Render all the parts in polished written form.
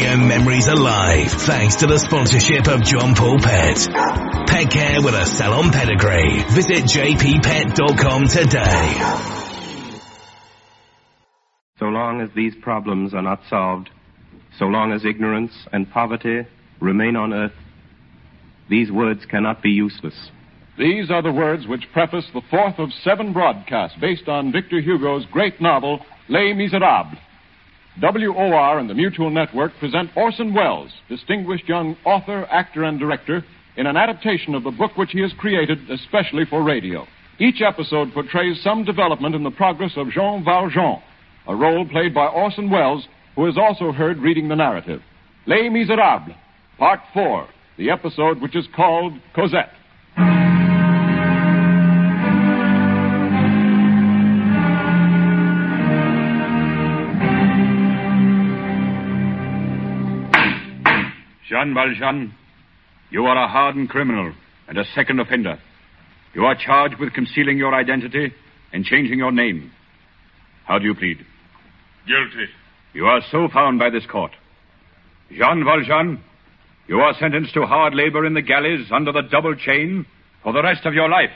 FM memories alive thanks to the sponsorship of John Paul Pet. Pet care with a salon pedigree. Visit jppet.com today. So long as these problems are not solved, so long as ignorance and poverty remain on earth, these words cannot be useless. These are the words which preface the fourth of 7 broadcasts based on Victor Hugo's great novel, Les Miserables. WOR and the Mutual Network present Orson Welles, distinguished young author, actor, and director, in an adaptation of the book which he has created especially for radio. Each episode portrays some development in the progress of Jean Valjean, a role played by Orson Welles, who is also heard reading the narrative. Les Miserables, Part 4, the episode which is called Cosette. Jean Valjean, you are a hardened criminal and a second offender. You are charged with concealing your identity and changing your name. How do you plead? Guilty. You are so found by this court. Jean Valjean, you are sentenced to hard labor in the galleys under the double chain for the rest of your life.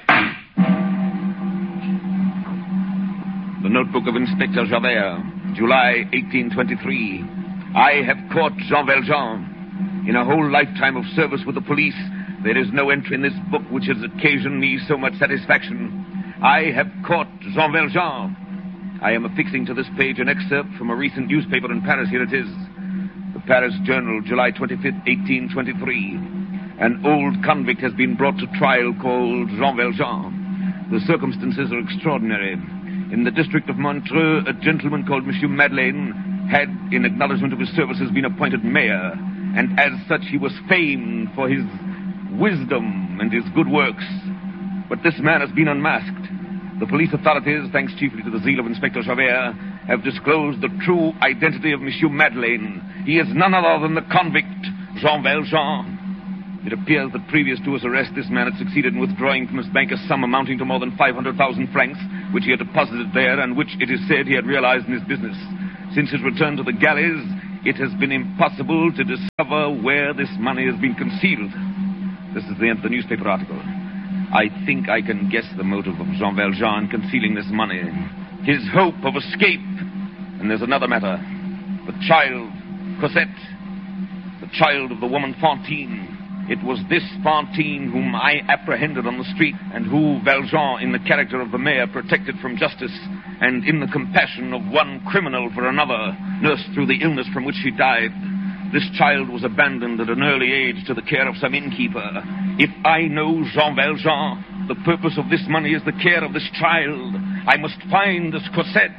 The notebook of Inspector Javert, July 1823. I have caught Jean Valjean. In a whole lifetime of service with the police, there is no entry in this book which has occasioned me so much satisfaction. I have caught Jean Valjean. I am affixing to this page an excerpt from a recent newspaper in Paris. Here it is. The Paris Journal, July 25th, 1823. An old convict has been brought to trial called Jean Valjean. The circumstances are extraordinary. In the district of Montreux, a gentleman called Monsieur Madeleine had, in acknowledgement of his services, been appointed mayor. And as such, he was famed for his wisdom and his good works. But this man has been unmasked. The police authorities, thanks chiefly to the zeal of Inspector Javert, have disclosed the true identity of Monsieur Madeleine. He is none other than the convict, Jean Valjean. It appears that previous to his arrest, this man had succeeded in withdrawing from his bank a sum amounting to more than 500,000 francs, which he had deposited there and which, it is said, he had realized in his business. Since his return to the galleys, it has been impossible to discover where this money has been concealed. This is the end of the newspaper article. I think I can guess the motive of Jean Valjean concealing this money. His hope of escape. And there's another matter. The child, Cosette. The child of the woman Fantine. It was this Fantine whom I apprehended on the street, and who Valjean, in the character of the mayor, protected from justice, and in the compassion of one criminal for another, nursed through the illness from which she died. This child was abandoned at an early age to the care of some innkeeper. If I know Jean Valjean, the purpose of this money is the care of this child. I must find this Cosette.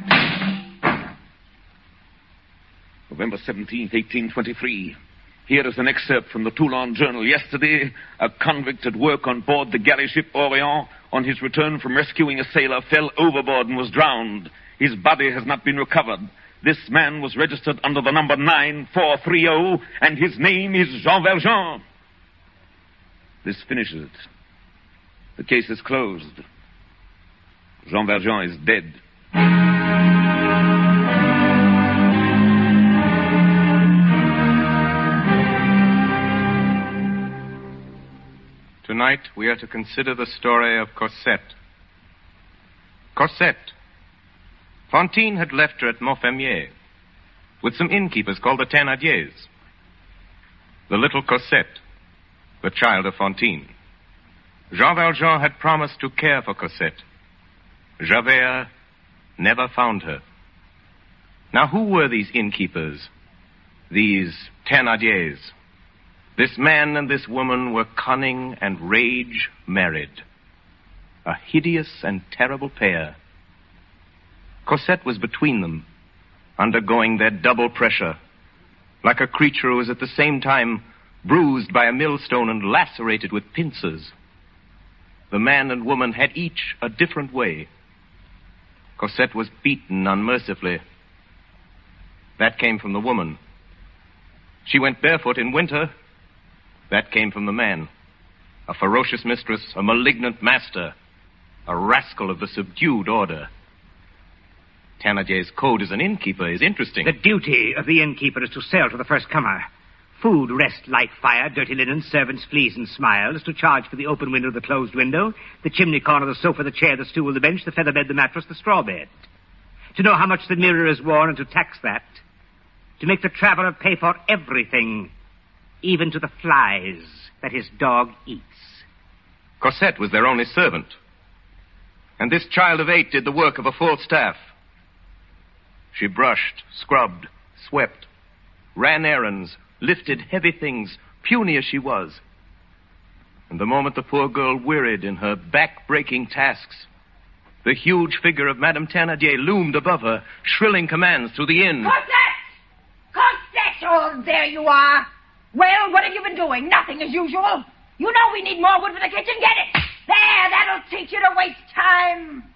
November 17th, 1823. Here is an excerpt from the Toulon Journal. Yesterday, a convict at work on board the galley ship Orient, on his return from rescuing a sailor, fell overboard and was drowned. His body has not been recovered. This man was registered under the number 9430, and his name is Jean Valjean. This finishes it. The case is closed. Jean Valjean is dead. Tonight we are to consider the story of Cosette. Cosette. Fantine had left her at Montfermier with some innkeepers called the Thénardiers. The little Cosette, the child of Fantine. Jean Valjean had promised to care for Cosette. Javert never found her. Now, who were these innkeepers, these Thénardiers? This man and this woman were cunning and rage married. A hideous and terrible pair. Cosette was between them, undergoing their double pressure, like a creature who was at the same time bruised by a millstone and lacerated with pincers. The man and woman had each a different way. Cosette was beaten unmercifully. That came from the woman. She went barefoot in winter. That came from the man. A ferocious mistress, a malignant master, a rascal of the subdued order. Thénardier's code as an innkeeper is interesting. The duty of the innkeeper is to sell to the first comer. Food, rest, light, fire, dirty linen, servants, fleas, and smiles, to charge for the open window, the closed window, the chimney corner, the sofa, the chair, the stool, the bench, the feather bed, the mattress, the straw bed. To know how much the mirror is worn and to tax that. To make the traveler pay for everything, even to the flies that his dog eats. Cosette was their only servant. And this child of 8 did the work of a full staff. She brushed, scrubbed, swept, ran errands, lifted heavy things, puny as she was. And the moment the poor girl wearied in her back-breaking tasks, the huge figure of Madame Thénardier loomed above her, shrilling commands through the inn. Cosette! Cosette! Oh, there you are. Well, what have you been doing? Nothing as usual. You know we need more wood for the kitchen. Get it. There, that'll teach you to waste time.